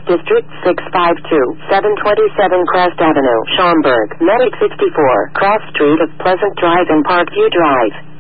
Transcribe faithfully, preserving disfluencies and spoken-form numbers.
District six five two, seven twenty-seven Crest Avenue, Schaumburg. Medic sixty-four, cross street of Pleasant Drive and Parkview Drive.